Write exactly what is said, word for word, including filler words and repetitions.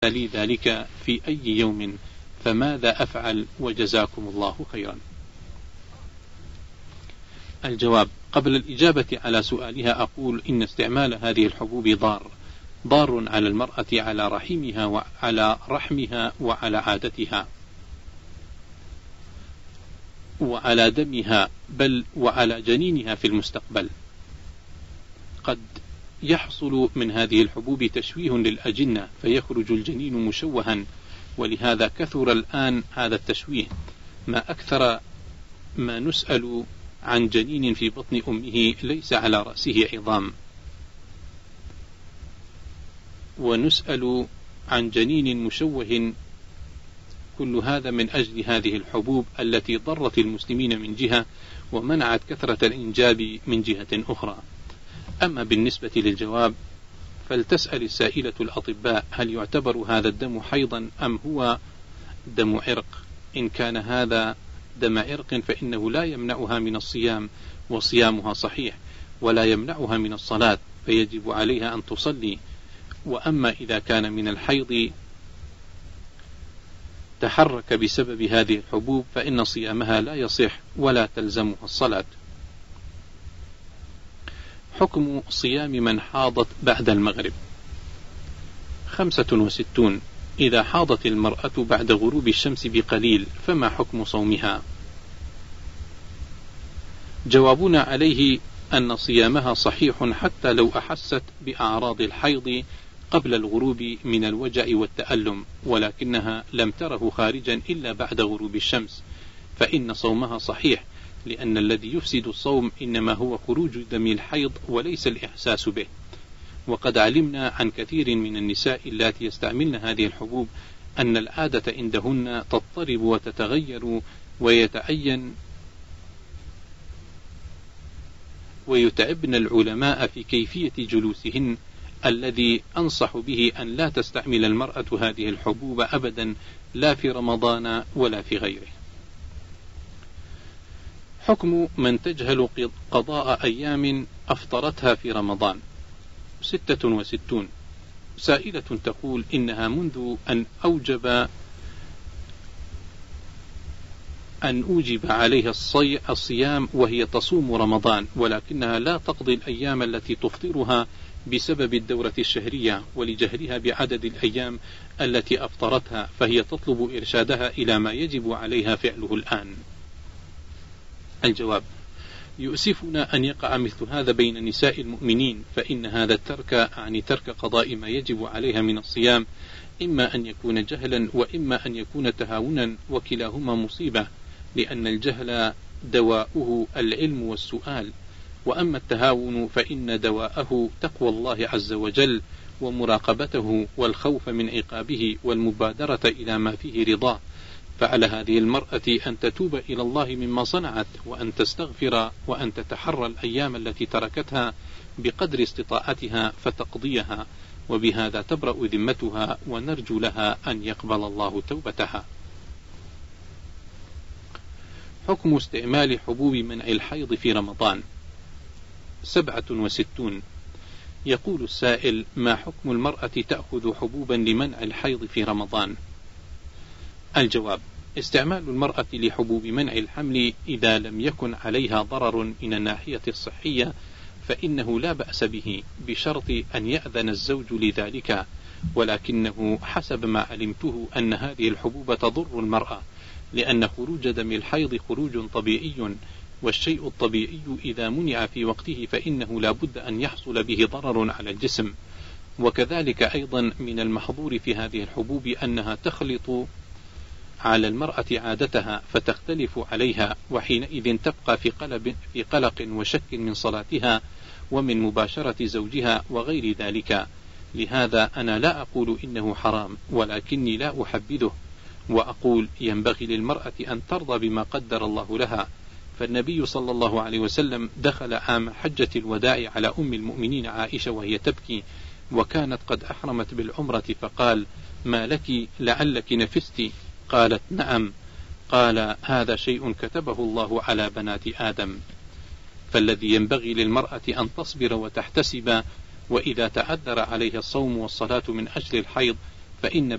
لي ذلك في أي يوم، فماذا أفعل؟ وجزاكم الله خيرا. الجواب: قبل الإجابة على سؤالها أقول إن استعمال هذه الحبوب ضار ضار على المرأة، على رحمها وعلى رحمها وعلى عادتها وعلى دمها، بل وعلى جنينها في المستقبل. قد يحصل من هذه الحبوب تشويه للأجنة فيخرج الجنين مشوها، ولهذا كثر الآن هذا التشويه. ما أكثر ما نسأل عن جنين في بطن أمه ليس على رأسه عظام، ونسأل عن جنين مشوه، كل هذا من أجل هذه الحبوب التي ضرت المسلمين من جهة ومنعت كثرة الإنجاب من جهة أخرى. أما بالنسبة للجواب، فلتسأل السائلة الأطباء هل يعتبر هذا الدم حيضا أم هو دم عرق؟ إن كان هذا دم عرق فإنه لا يمنعها من الصيام، وصيامها صحيح، ولا يمنعها من الصلاة، فيجب عليها أن تصلي. وأما إذا كان من الحيض تحرك بسبب هذه الحبوب فإن صيامها لا يصح ولا تلزمها الصلاة. حكم صيام من حاضت بعد المغرب. خمسة وستون. إذا حاضت المرأة بعد غروب الشمس بقليل فما حكم صومها؟ جوابنا عليه أن صيامها صحيح حتى لو أحست بأعراض الحيض قبل الغروب من الوجع والتألم، ولكنها لم تره خارجا إلا بعد غروب الشمس، فإن صومها صحيح، لأن الذي يفسد الصوم إنما هو خروج دم الحيض وليس الإحساس به. وقد علمنا عن كثير من النساء اللاتي يستعملن هذه الحبوب أن العادة عندهن تضطرب وتتغير، ويتعين ويتعبن العلماء في كيفية جلوسهن، الذي أنصح به أن لا تستعمل المرأة هذه الحبوب أبدا، لا في رمضان ولا في غيره. حكم من تجهل قضاء أيام أفطرتها في رمضان. ستة وستون. سائلة تقول إنها منذ أن أوجب أن أوجب عليها الصيام وهي تصوم رمضان، ولكنها لا تقضي الأيام التي تفطرها بسبب الدورة الشهرية ولجهلها بعدد الأيام التي أفطرتها، فهي تطلب إرشادها إلى ما يجب عليها فعله الآن. الجواب: يؤسفنا أن يقع مثل هذا بين نساء المؤمنين، فإن هذا الترك يعني ترك قضاء ما يجب عليها من الصيام، إما أن يكون جهلا وإما أن يكون تهاونا، وكلاهما مصيبة، لأن الجهل دواؤه العلم والسؤال، وأما التهاون فإن دواءه تقوى الله عز وجل ومراقبته والخوف من عقابه والمبادرة إلى ما فيه رضاه. فعلى هذه المرأة أن تتوب إلى الله مما صنعت، وأن تستغفر، وأن تتحرى الأيام التي تركتها بقدر استطاعتها فتقضيها، وبهذا تبرأ ذمتها، ونرجو لها أن يقبل الله توبتها. حكم استعمال حبوب منع الحيض في رمضان. سبعة وستون. يقول السائل: ما حكم المرأة تأخذ حبوبا لمنع الحيض في رمضان؟ الجواب: استعمال المرأة لحبوب منع الحمل إذا لم يكن عليها ضرر من الناحية الصحية فإنه لا بأس به، بشرط أن يأذن الزوج لذلك، ولكنه حسب ما علمته أن هذه الحبوب تضر المرأة، لأن خروج دم الحيض خروج طبيعي، والشيء الطبيعي إذا منع في وقته فإنه لا بد أن يحصل به ضرر على الجسم. وكذلك أيضا من المحظور في هذه الحبوب أنها تخلط على المرأة عادتها فتختلف عليها، وحينئذ تبقى في قلق, في قلق وشك من صلاتها ومن مباشرة زوجها وغير ذلك. لهذا أنا لا أقول إنه حرام، ولكني لا أحبذه، وأقول ينبغي للمرأة أن ترضى بما قدر الله لها. فالنبي صلى الله عليه وسلم دخل عام حجة الوداع على أم المؤمنين عائشة وهي تبكي، وكانت قد أحرمت بالعمرة، فقال: ما لك لعلك نفست؟ قالت: نعم. قال: هذا شيء كتبه الله على بنات آدم. فالذي ينبغي للمرأة أن تصبر وتحتسب، وإذا تعذر عليها الصوم والصلاة من أجل الحيض فإن